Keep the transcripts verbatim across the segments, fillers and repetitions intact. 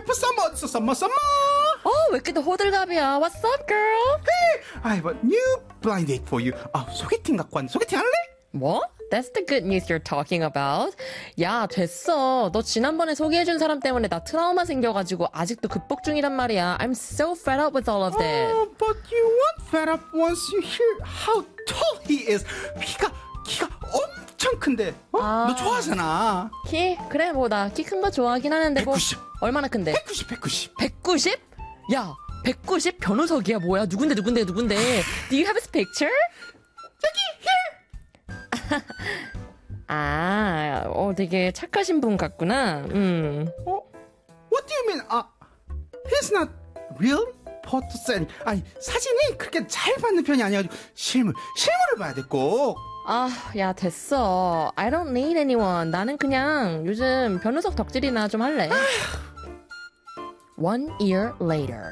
for summer, it's summer, summer. 어, 왜 이렇게 또 호들갑이야? What's up, girl? Hey, I have a new blind date for you. 아, 소개팅 갖고 왔는데 소개팅 할래? 뭐? That's the good news you're talking about. 야, 됐어. 너 지난번에 소개해준 사람 때문에 나 트라우마 생겨가지고 아직도 극복 중이란 말이야. I'm so fed up with all of this. Oh, but you won't fed up once you hear how tall he is. 키가, 키가 엄청 큰데. 어? 아. 너 좋아하잖아. 키? 그래, 뭐, 나 키 큰 거 좋아하긴 하는데 뭐. 백구십. 얼마나 큰데? 백구십, 백구십. 백구십? 야, 백구십 변호석이야, 뭐야? 누군데, 누군데, 누군데? Do you have his picture? 저기, here. 아, 어, 되게 착하신 분 같구나. 음. 어? What do you mean? 아, he's not really photogenic. 아니, 사진이 그렇게 잘 받는 편이 아니어가지고 실물, 실물을 봐야 돼, 꼭. 아, 야, 됐어. I don't need anyone. 나는 그냥 요즘 변우석 덕질이나 좀 할래. One year later.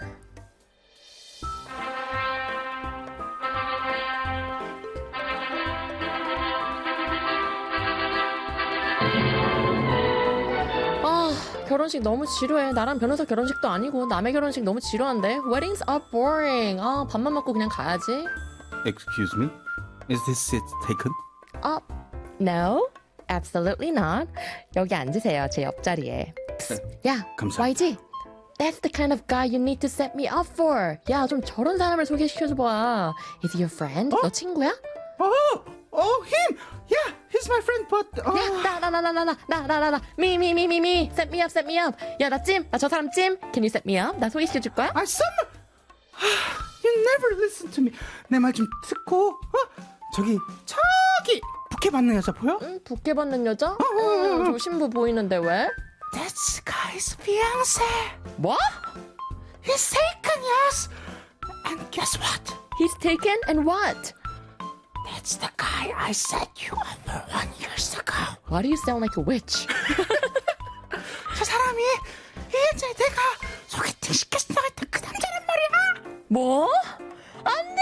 아, 결혼식 너무 지루해. 나랑 변호사 결혼식도 아니고 남의 결혼식 너무 지루한데. Weddings are boring. 아, 밥만 먹고 그냥 가야지. Excuse me? Is this seat taken? 어, no, absolutely not. 여기 앉으세요, 제 옆자리에. 야, 감사합니다. 와이지? That's the kind of guy you need to set me up for. 야, 좀 저런 사람을 소개시켜줘봐. Is he your friend? 어? 너 친구야? Oh, oh, him. Yeah, he's my friend, but uh, 야, 나, 나, 나, 나, 나, 나, 나, 나, 나, 나, me, me, me, me, me, set me up, set me up. 야, 나 찜, 나 저 사람 찜. Can you set me up? 나 소개시켜줄 거야? I some. You never listen to me. 내 말 좀 듣고. 어? 저기, 저기 부케 받는 여자 보여? 응, 붓게 받는 여자? 응, 저 신부 보이는데 왜? That's guy's fiance. 뭐? He's taken, yes. And guess what? He's taken and what? That's the guy I set you up for one years ago. Why do you sound like a witch? 저 사람이 이제 내가 소개팅 시켰어 했던 그 남자란 말이야. 뭐? 안 돼!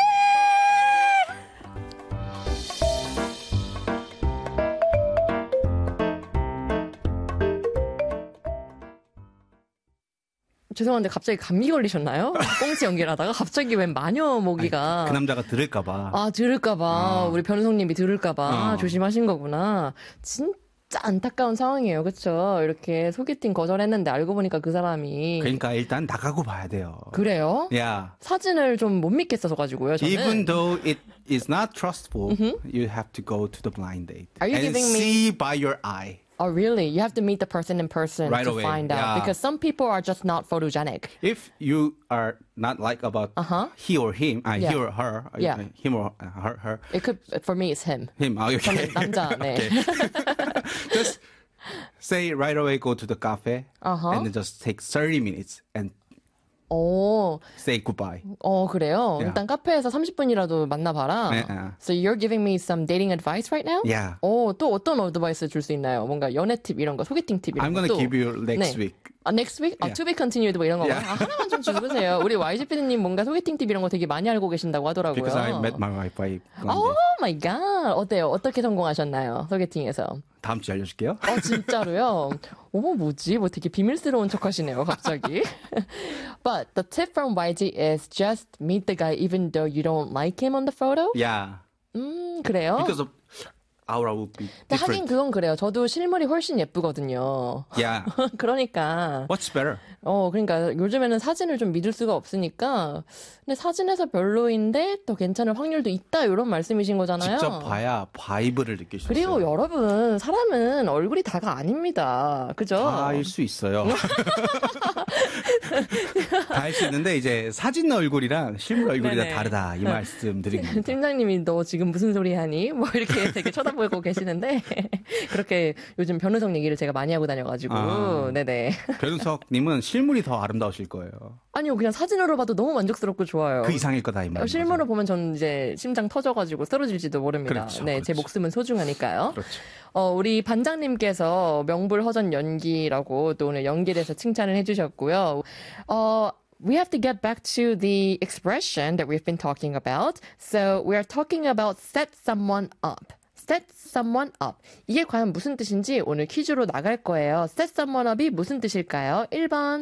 죄송한데 갑자기 감기 걸리셨나요? 꽁치 연기를 하다가 갑자기 웬 마녀 모기가. 그 남자가 들을까봐. 아, 들을까봐. 어. 우리 변호사님이 들을까봐 어. 조심하신 거구나. 진짜 안타까운 상황이에요. 그쵸? 이렇게 소개팅 거절했는데 알고 보니까 그 사람이. 그러니까 일단 나가고 봐야 돼요. 그래요? Yeah. 사진을 좀 못 믿겠어서-가지고요, 저는. Even though it is not trustful, you have to go to the blind date. Are you and giving me- see by your eye. Oh, really? You have to meet the person in person Right to away, find out. yeah. Because some people are just not photogenic. If you are not like about Uh-huh. he or him, uh, he Yeah. or her, uh, Yeah. him or her, her, It could, for me, it's him. him. Oh, okay. 저는 남자, 네. Okay. Just say right away, go to the cafe, Uh-huh. and then just take thirty minutes and 오, say goodbye. 어, 그래요? Yeah. 일단 카페에서 삼십 분이라도 만나봐라. 네, 네. So you're giving me some dating advice right now? Yeah. 오, 또 어떤 어드바이스 줄 수 있나요? 뭔가 연애 팁 이런 거, 소개팅 팁 이런 I'm 거. gonna 또. give you next 네. week. 아, next week? 아, Yeah. to be continued 뭐 이런 거. Yeah. 아, 하나만 좀 주세요. 우리 와이지 피디님 뭔가 소개팅 팁 이런 거 되게 많이 알고 계신다고 하더라고요. Because I met my wife by blind 오 date. 마이 갓. 어때요? 어떻게 성공하셨나요? 소개팅에서. 다음 주에 알려줄게요. 어, 진짜로요? 어머, 뭐지? 뭐 되게 비밀스러운 척 하시네요, 갑자기. But the tip from 와이지 is just meet the guy even though you don't like him on the photo? Yeah. 음, 그래요? Because of aura would be 근데 하긴 different. 그건 그래요. 저도 실물이 훨씬 예쁘거든요. Yeah. 그러니까. What's better? 어, 그러니까 요즘에는 사진을 좀 믿을 수가 없으니까. 근데 사진에서 별로인데 더 괜찮을 확률도 있다, 이런 말씀이신 거잖아요. 직접 봐야 바이브를 느낄 수 그리고 있어요. 여러분, 사람은 얼굴이 다가 아닙니다. 그죠? 다일 수 있어요. 다 할 수 있는데 이제 사진 얼굴이랑 실물 얼굴이 다 네네. 다르다 이 말씀 드립니다. 팀장님이 너 지금 무슨 소리 하니? 뭐 이렇게 되게 쳐다보고 계시는데 그렇게 요즘 변우석 얘기를 제가 많이 하고 다녀가지고 아. 네네. 변우석님은 실물이 더 아름다우실 거예요. 아니요, 그냥 사진으로 봐도 너무 만족스럽고 좋아요. 그 이상일 거다 이 말. 어, 실물로 보면 전 이제 심장 터져가지고 쓰러질지도 모릅니다. 그렇죠, 네, 제 그렇죠. 목숨은 소중하니까요. 그렇죠. 어, 우리 반장님께서 명불허전 연기라고 또 오늘 연기에 대해서 칭찬을 해주셨고요. 어, we have to get back to the expression that we've been talking about. So we are talking about set someone up. set someone up. 이게 과연 무슨 뜻인지 오늘 퀴즈로 나갈 거예요. set someone up이 무슨 뜻일까요? 일 번.